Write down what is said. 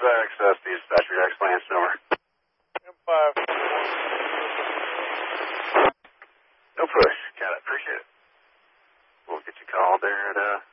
access to dispatcher X Lance, over. M5. No push. Got it. Appreciate it. We'll get you called there at